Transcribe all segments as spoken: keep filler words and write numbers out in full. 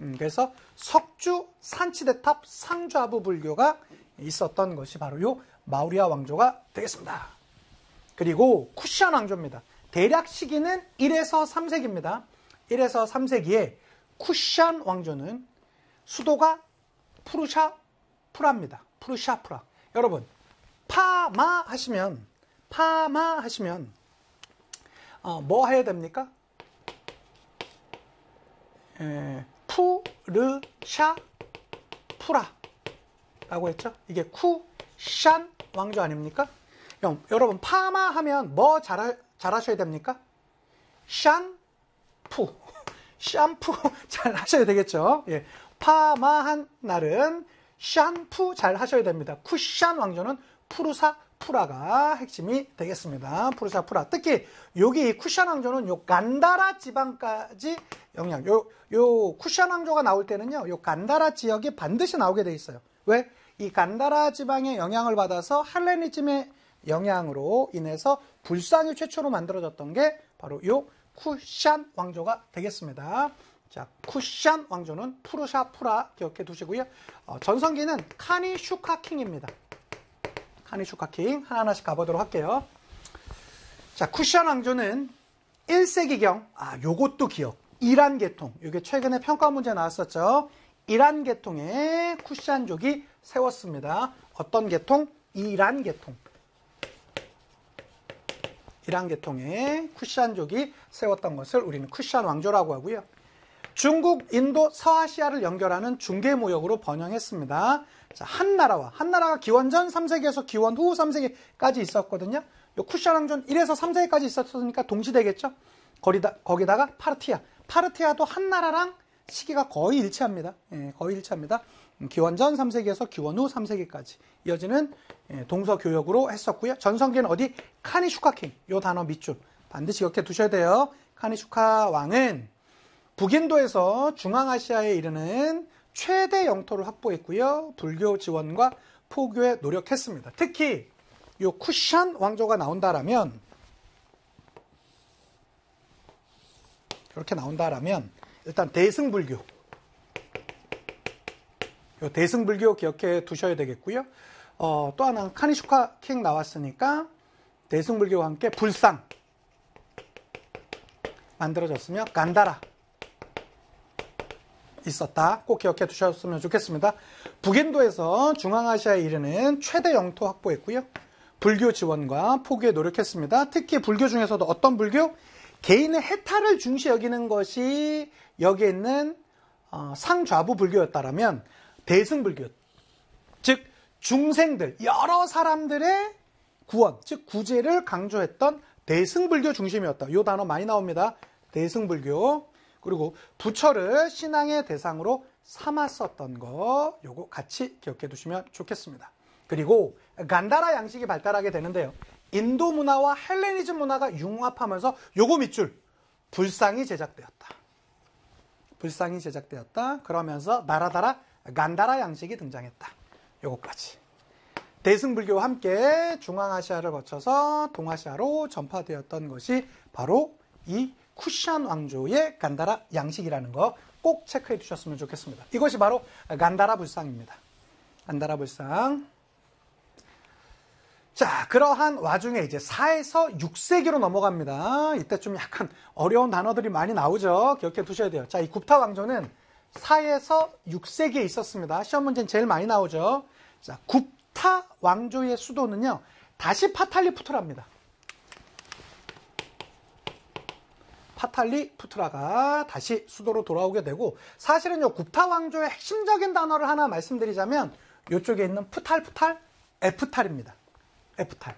음, 그래서 석주 산치대탑 상좌부 불교가 있었던 것이 바로 요 마우리아 왕조가 되겠습니다. 그리고 쿠시안 왕조입니다. 대략 시기는 일에서 삼 세기입니다. 일에서 삼 세기에 쿠시안 왕조는 수도가 푸르샤 프라입니다. 푸르샤 프라. 여러분, 파마 하시면, 파마 하시면, 어, 뭐 해야 됩니까? 에, 푸르샤 프라. 라고 했죠? 이게 쿠샨 왕조 아닙니까? 여러분, 파마 하면 뭐 잘, 잘 하셔야 됩니까? 샴푸. 샴푸 잘 하셔야 되겠죠? 예. 파마한 날은 샴푸 잘 하셔야 됩니다. 쿠샨 왕조는 푸르사 프라가 핵심이 되겠습니다. 푸르사 프라. 특히 여기 쿠샨 왕조는 요 간다라 지방까지 영향. 요, 요 쿠샨 왕조가 나올 때는요, 요 간다라 지역이 반드시 나오게 돼 있어요. 왜? 이 간다라 지방의 영향을 받아서 할레니즘의 영향으로 인해서 불상이 최초로 만들어졌던 게 바로 요 쿠샨 왕조가 되겠습니다. 자, 쿠샨 왕조는 푸르샤 프라 기억해 두시고요. 어, 전성기는 카니 슈카킹입니다. 카니 슈카킹 하나하나씩 가보도록 할게요. 자, 쿠샨 왕조는 일 세기경, 아, 요것도 기억. 이란 계통. 이게 최근에 평가 문제 나왔었죠. 이란 계통의 쿠샨족이 세웠습니다. 어떤 계통? 이란 계통. 이란 계통의 쿠샨족이 세웠던 것을 우리는 쿠샨 왕조라고 하고요. 중국, 인도, 서아시아를 연결하는 중개무역으로 번영했습니다. 자, 한나라와, 한나라가 기원전 삼 세기에서 기원 후 삼 세기까지 있었거든요. 요 쿠샨 왕조는 일에서 삼 세기까지 있었으니까 동시되겠죠. 거기다, 거기다가 파르티아. 파르티아도 한나라랑 시기가 거의 일치합니다. 예, 거의 일치합니다. 기원전 삼 세기에서 기원 후 삼 세기까지 이어지는 동서교역으로 했었고요. 전성기는 어디? 카니슈카킹. 이 단어 밑줄 반드시 기억해 두셔야 돼요. 카니슈카 왕은 북인도에서 중앙아시아에 이르는 최대 영토를 확보했고요. 불교 지원과 포교에 노력했습니다. 특히 이 쿠샨 왕조가 나온다라면 이렇게 나온다라면 일단 대승불교. 요 대승불교 기억해 두셔야 되겠고요. 어, 또 하나는 카니슈카 킹 나왔으니까 대승불교와 함께 불상 만들어졌으며 간다라 있었다. 꼭 기억해 두셨으면 좋겠습니다. 북인도에서 중앙아시아에 이르는 최대 영토 확보했고요. 불교 지원과 포교에 노력했습니다. 특히 불교 중에서도 어떤 불교? 개인의 해탈을 중시 여기는 것이 여기에 있는 어, 상좌부 불교였다라면 대승불교, 즉 중생들, 여러 사람들의 구원, 즉 구제를 강조했던 대승불교 중심이었다. 이 단어 많이 나옵니다. 대승불교. 그리고 부처를 신앙의 대상으로 삼았었던 거, 요거 같이 기억해 두시면 좋겠습니다. 그리고 간다라 양식이 발달하게 되는데요. 인도 문화와 헬레니즘 문화가 융합하면서 요거 밑줄, 불상이 제작되었다. 불상이 제작되었다. 그러면서 나라다라 간다라 양식이 등장했다. 요거까지. 대승불교와 함께 중앙아시아를 거쳐서 동아시아로 전파되었던 것이 바로 이 쿠샨 왕조의 간다라 양식이라는 거 꼭 체크해 두셨으면 좋겠습니다. 이것이 바로 간다라 불상입니다. 간다라 불상. 자, 그러한 와중에 이제 사에서 육 세기로 넘어갑니다. 이때 좀 약간 어려운 단어들이 많이 나오죠. 기억해 두셔야 돼요. 자, 이 굽타 왕조는 사에서 육 세기에 있었습니다. 시험 문제는 제일 많이 나오죠. 자, 굽타 왕조의 수도는요, 다시 파탈리푸트라입니다. 파탈리푸트라가 다시 수도로 돌아오게 되고, 사실은 이 굽타 왕조의 핵심적인 단어를 하나 말씀드리자면 이쪽에 있는 푸탈, 푸탈, 에프탈입니다. 에프탈.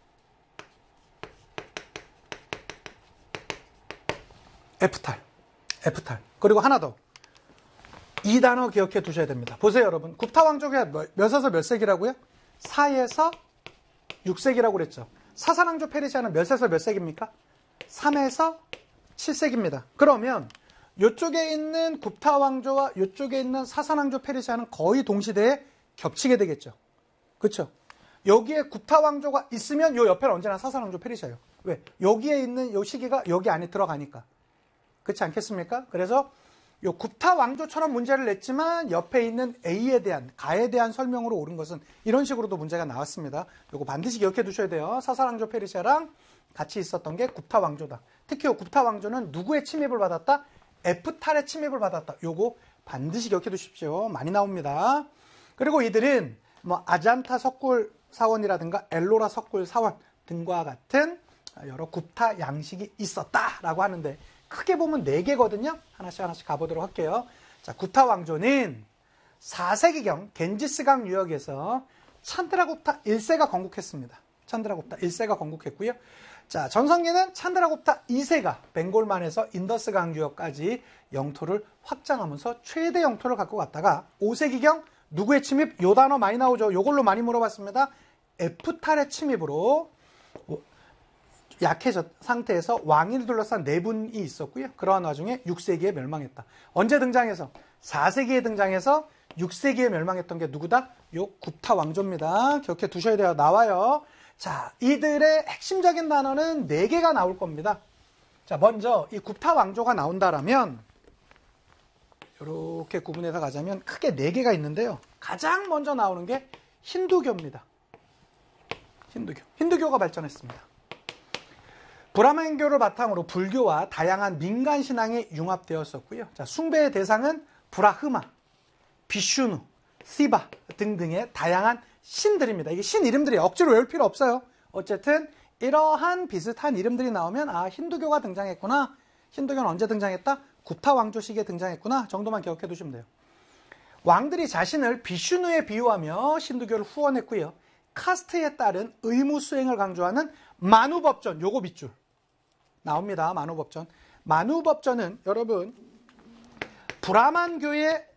에프탈. 에프탈. 그리고 하나 더. 이 단어 기억해 두셔야 됩니다. 보세요, 여러분. 굽타 왕조가 몇에서 몇 세기라고요? 사에서 육 세기라고 그랬죠. 사사왕조 페르시아는 몇에서 몇 세기입니까? 삼에서 칠 세기입니다. 그러면 이쪽에 있는 굽타 왕조와 이쪽에 있는 사사왕조 페르시아는 거의 동시대에 겹치게 되겠죠. 그렇죠? 여기에 굽타 왕조가 있으면 요 옆에는 언제나 사사왕조 페르시아예요. 왜? 여기에 있는 요 시기가 여기 안에 들어가니까. 그렇지 않겠습니까? 그래서 요 굽타 왕조처럼 문제를 냈지만 옆에 있는 A에 대한, 가에 대한 설명으로 옳은 것은 이런 식으로도 문제가 나왔습니다. 요거 반드시 기억해 두셔야 돼요. 사사왕조 페르시아랑 같이 있었던 게 굽타 왕조다. 특히 요 굽타 왕조는 누구의 침입을 받았다? 에프탈의 침입을 받았다. 요거 반드시 기억해 두십시오. 많이 나옵니다. 그리고 이들은 뭐 아잔타 석굴 사원이라든가 엘로라 석굴 사원 등과 같은 여러 굽타 양식이 있었다라고 하는데 크게 보면 네 개거든요. 하나씩 하나씩 가보도록 할게요. 자, 굽타 왕조는 사 세기경 겐지스강 유역에서 찬드라굽타 일 세가 건국했습니다. 찬드라굽타 일 세가 건국했고요. 자, 전성기는 찬드라굽타 이 세가 벵골만에서 인더스강 유역까지 영토를 확장하면서 최대 영토를 갖고 갔다가 오 세기경 누구의 침입? 요 단어 많이 나오죠. 요걸로 많이 물어봤습니다. 에프탈의 침입으로 약해진 상태에서 왕위를 둘러싼 내분이 있었고요. 그러한 와중에 육 세기에 멸망했다. 언제 등장해서? 사 세기에 등장해서 육 세기에 멸망했던 게 누구다? 요 굽타 왕조입니다. 기억해 두셔야 돼요. 나와요. 자, 이들의 핵심적인 단어는 네 개가 나올 겁니다. 자, 먼저 이 굽타 왕조가 나온다라면 이렇게 구분해서 가자면 크게 네 개가 있는데요. 가장 먼저 나오는 게 힌두교입니다. 힌두교. 힌두교가 발전했습니다. 브라만교를 바탕으로 불교와 다양한 민간 신앙이 융합되었었고요. 자, 숭배의 대상은 브라흐마, 비슈누, 시바 등등의 다양한 신들입니다. 이게 신 이름들이 억지로 외울 필요 없어요. 어쨌든 이러한 비슷한 이름들이 나오면 아, 힌두교가 등장했구나. 힌두교는 언제 등장했다? 굽타 왕조 시기에 등장했구나 정도만 기억해 두시면 돼요. 왕들이 자신을 비슈누에 비유하며 힌두교를 후원했고요. 카스트에 따른 의무 수행을 강조하는 마누법전, 요거 밑줄 나옵니다. 마누법전. 마누법전은 여러분 브라만교의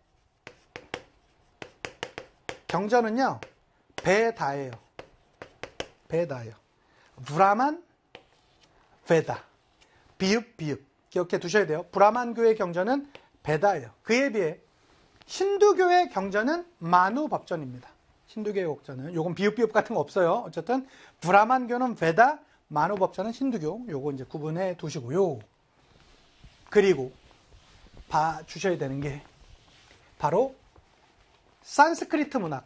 경전은요 베다예요. 베다예요. 브라만, 베다. 비읍, 비읍. 기억해 두셔야 돼요. 브라만교의 경전은 베다예요. 그에 비해 힌두교의 경전은 마누법전입니다. 힌두교의 경전은 요건 비읍, 비읍 같은 거 없어요. 어쨌든 브라만교는 베다, 마누법전은 힌두교. 요거 이제 구분해 두시고요. 그리고 봐 주셔야 되는 게 바로 산스크리트 문학.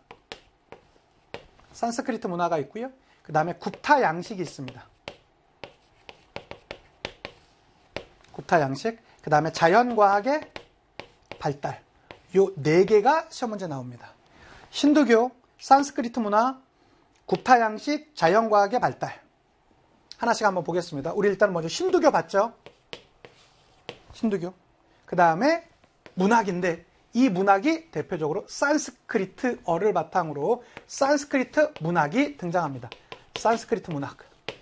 산스크리트 문화가 있고요. 그 다음에 굽타 양식이 있습니다. 굽타 양식, 그 다음에 자연과학의 발달. 요 네 개가 시험 문제 나옵니다. 힌두교, 산스크리트 문화, 굽타 양식, 자연과학의 발달. 하나씩 한번 보겠습니다. 우리 일단 먼저 힌두교 봤죠? 힌두교. 그 다음에 문학인데 이 문학이 대표적으로 산스크리트어를 바탕으로 산스크리트 문학이 등장합니다. 산스크리트 문학.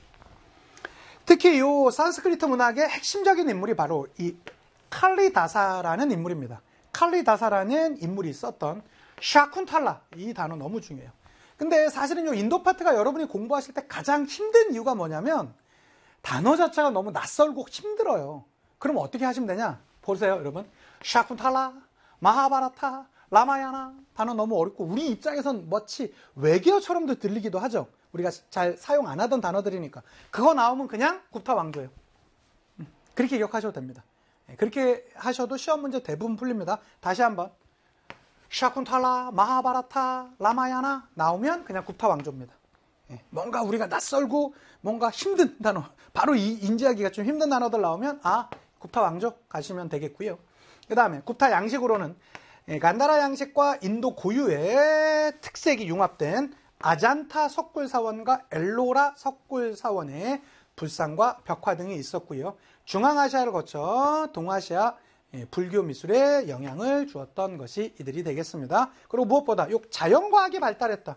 특히 이 산스크리트 문학의 핵심적인 인물이 바로 이 칼리다사라는 인물입니다. 칼리다사라는 인물이 있었던 샤쿤탈라, 이 단어 너무 중요해요. 근데 사실은 이 인도 파트가 여러분이 공부하실 때 가장 힘든 이유가 뭐냐면 단어 자체가 너무 낯설고 힘들어요. 그럼 어떻게 하시면 되냐? 보세요, 여러분. 샤쿤탈라, 마하바라타, 라마야나 단어 너무 어렵고 우리 입장에선 마치 외계어처럼도 들리기도 하죠. 우리가 잘 사용 안 하던 단어들이니까. 그거 나오면 그냥 굽타 왕조예요. 그렇게 기억하셔도 됩니다. 그렇게 하셔도 시험 문제 대부분 풀립니다. 다시 한번 샤쿤탈라, 마하바라타, 라마야나 나오면 그냥 굽타 왕조입니다. 뭔가 우리가 낯설고 뭔가 힘든 단어, 바로 이 인지하기가 좀 힘든 단어들 나오면 아, 굽타 왕조 가시면 되겠고요. 그 다음에 굽타 양식으로는 간다라 양식과 인도 고유의 특색이 융합된 아잔타 석굴사원과 엘로라 석굴사원의 불상과 벽화 등이 있었고요. 중앙아시아를 거쳐 동아시아 불교 미술에 영향을 주었던 것이 이들이 되겠습니다. 그리고 무엇보다 요 자연과학이 발달했다.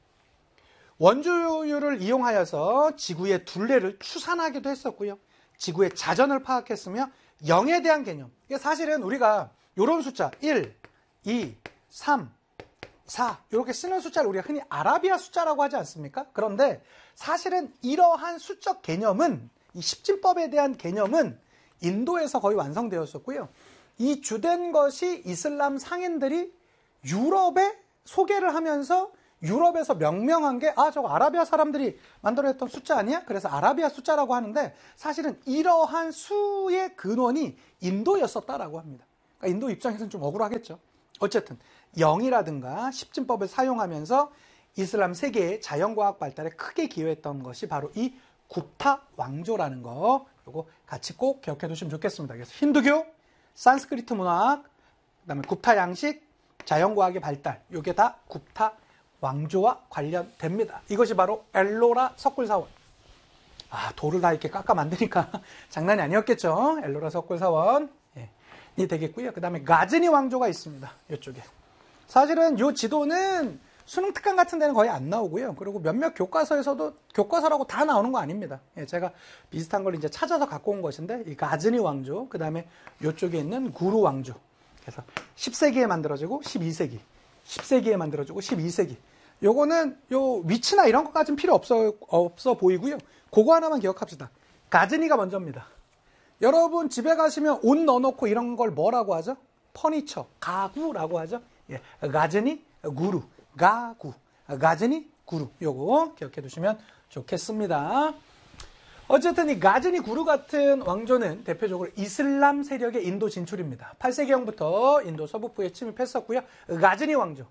원주율을 이용하여서 지구의 둘레를 추산하기도 했었고요. 지구의 자전을 파악했으며 영에 대한 개념. 이게 사실은 우리가 이런 숫자 일, 이, 삼, 사 이렇게 쓰는 숫자를 우리가 흔히 아라비아 숫자라고 하지 않습니까? 그런데 사실은 이러한 수적 개념은 이 십진법에 대한 개념은 인도에서 거의 완성되었었고요. 이 주된 것이 이슬람 상인들이 유럽에 소개를 하면서 유럽에서 명명한 게 아, 저거 아라비아 사람들이 만들어냈던 숫자 아니야? 그래서 아라비아 숫자라고 하는데 사실은 이러한 수의 근원이 인도였었다라고 합니다. 그러니까 그러니까 인도 입장에서는 좀 억울하겠죠. 어쨌든 영이라든가 십진법을 사용하면서 이슬람 세계의 자연과학 발달에 크게 기여했던 것이 바로 이 굽타 왕조라는 거, 요거 같이 꼭 기억해 두시면 좋겠습니다. 그래서 힌두교, 산스크리트 문학, 그다음에 굽타 양식, 자연과학의 발달, 요게 다 굽타 왕조와 관련됩니다. 이것이 바로 엘로라 석굴사원. 아, 돌을 다 이렇게 깎아 만드니까 장난이 아니었겠죠. 엘로라 석굴사원. 예, 이 되겠고요. 그 다음에 가즈니 왕조가 있습니다. 이쪽에. 사실은 이 지도는 수능 특강 같은 데는 거의 안 나오고요. 그리고 몇몇 교과서에서도 교과서라고 다 나오는 거 아닙니다. 예, 제가 비슷한 걸 이제 찾아서 갖고 온 것인데, 이 가즈니 왕조, 그 다음에 이쪽에 있는 구루 왕조. 그래서 십 세기에 만들어지고 십이 세기, 십 세기에 만들어지고 십이 세기. 요거는 요 위치나 이런 것까지는 필요 없어, 없어 보이고요. 그거 하나만 기억합시다. 가즈니가 먼저입니다. 여러분 집에 가시면 옷 넣어놓고 이런 걸 뭐라고 하죠? 퍼니처, 가구라고 하죠. 예, 가즈니, 구루, 가구, 가즈니, 구루. 요거 기억해 두시면 좋겠습니다. 어쨌든 이 가즈니 구루 같은 왕조는 대표적으로 이슬람 세력의 인도 진출입니다. 팔 세기경부터 인도 서북부에 침입했었고요. 가즈니 왕조.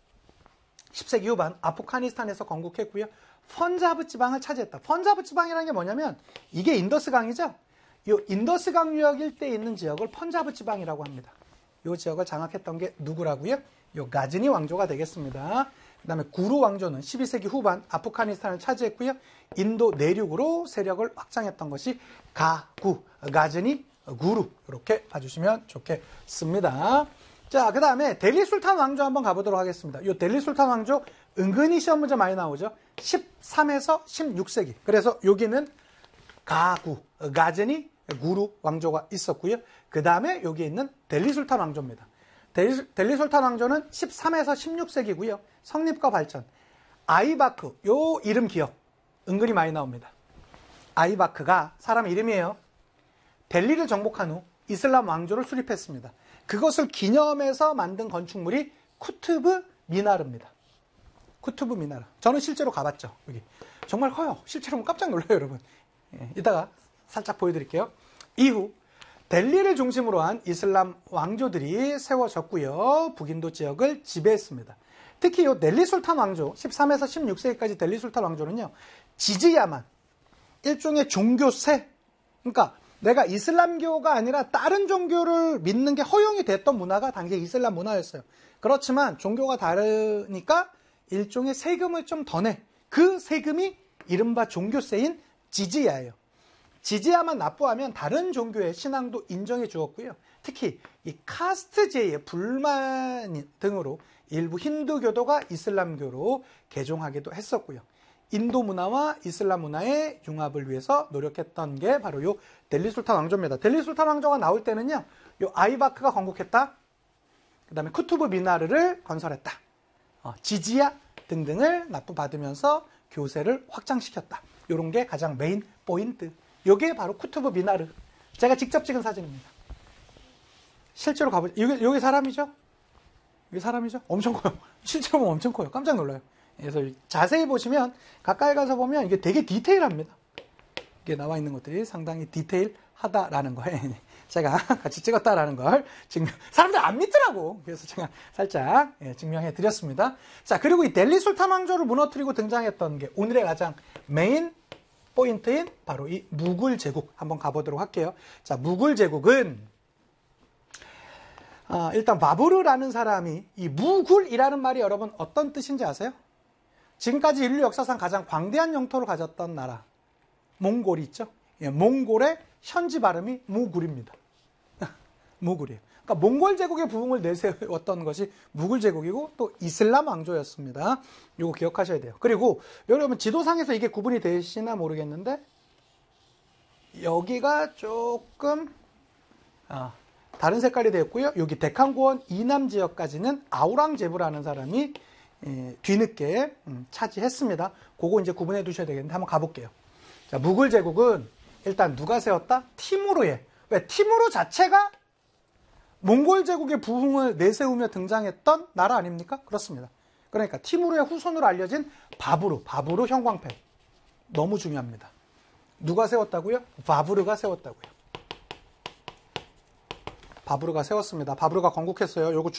십 세기 후반 아프가니스탄에서 건국했고요. 펀자브 지방을 차지했다. 펀자브 지방이라는 게 뭐냐면 이게 인더스강이죠. 이 인더스강 유역 일대에 있는 지역을 펀자브 지방이라고 합니다. 이 지역을 장악했던 게 누구라고요? 이 가즈니 왕조가 되겠습니다. 그 다음에 구루 왕조는 십이 세기 후반 아프가니스탄을 차지했고요. 인도 내륙으로 세력을 확장했던 것이 가구, 가즈니, 구루 이렇게 봐주시면 좋겠습니다. 자, 그 다음에 델리 술탄 왕조 한번 가보도록 하겠습니다. 이 델리 술탄 왕조 은근히 시험 문제 많이 나오죠. 십삼에서 십육 세기. 그래서 여기는 가구, 가즈니, 구루 왕조가 있었고요. 그 다음에 여기 있는 델리 술탄 왕조입니다. 델리, 델리 술탄 왕조는 십삼에서 십육 세기고요. 성립과 발전. 아이바크, 요 이름 기억 은근히 많이 나옵니다. 아이바크가 사람 이름이에요. 델리를 정복한 후 이슬람 왕조를 수립했습니다. 그것을 기념해서 만든 건축물이 쿠투브 미나르입니다. 쿠투브 미나르. 저는 실제로 가봤죠. 여기 정말 커요. 실제로 보면 깜짝 놀라요, 여러분. 예, 이따가 살짝 보여드릴게요. 이후 델리를 중심으로 한 이슬람 왕조들이 세워졌고요. 북인도 지역을 지배했습니다. 특히 이 델리 술탄 왕조, 십삼에서 십육 세기까지 델리 술탄 왕조는요, 지지야만, 일종의 종교세, 그러니까 내가 이슬람교가 아니라 다른 종교를 믿는 게 허용이 됐던 문화가 당시에 이슬람 문화였어요. 그렇지만 종교가 다르니까 일종의 세금을 좀 더 내. 그 세금이 이른바 종교세인 지지야예요. 지지야만 납부하면 다른 종교의 신앙도 인정해 주었고요. 특히 이 카스트제의 불만 등으로 일부 힌두교도가 이슬람교로 개종하기도 했었고요. 인도 문화와 이슬람 문화의 융합을 위해서 노력했던 게 바로 요 델리 술탄 왕조입니다. 델리 술탄 왕조가 나올 때는요, 요 아이바크가 건국했다. 그 다음에 쿠투브 미나르를 건설했다. 어, 지지야 등등을 납부받으면서 교세를 확장시켰다. 요런 게 가장 메인 포인트. 요게 바로 쿠투브 미나르. 제가 직접 찍은 사진입니다. 실제로 가보죠. 여기, 여기 사람이죠? 여기 사람이죠? 엄청 커요. 실제로 보면 엄청 커요. 깜짝 놀라요. 그래서 자세히 보시면, 가까이 가서 보면 이게 되게 디테일합니다. 이게 나와 있는 것들이 상당히 디테일하다라는 거에 제가 같이 찍었다라는 걸 증명, 사람들 안 믿더라고. 그래서 제가 살짝 증명해 드렸습니다. 자, 그리고 이 델리 술탄 왕조를 무너뜨리고 등장했던 게 오늘의 가장 메인 포인트인 바로 이 무굴 제국 한번 가보도록 할게요. 자, 무굴 제국은 아, 일단 바부르라는 사람이 이 무굴이라는 말이 여러분 어떤 뜻인지 아세요? 지금까지 인류 역사상 가장 광대한 영토를 가졌던 나라 몽골이 있죠. 예, 몽골의 현지 발음이 무굴입니다. 무굴이에요. 그러니까 몽골 제국의 부흥을 내세웠던 것이 무굴 제국이고 또 이슬람 왕조였습니다. 이거 기억하셔야 돼요. 그리고 여러분 지도상에서 이게 구분이 되시나 모르겠는데 여기가 조금 아, 다른 색깔이 되었고요. 여기 데칸고원 이남 지역까지는 아우랑제부라는 사람이 예, 뒤늦게 음, 차지했습니다. 그거 이제 구분해 두셔야 되겠는데 한번 가볼게요. 자, 무굴 제국은 일단 누가 세웠다? 티무르에. 왜? 티무르 자체가 몽골 제국의 부흥을 내세우며 등장했던 나라 아닙니까? 그렇습니다. 그러니까 티무르의 후손으로 알려진 바부르, 바부르 형광펜. 너무 중요합니다. 누가 세웠다고요? 바부르가 세웠다고요. 바브르가 세웠습니다. 바브르가 건국했어요. 요거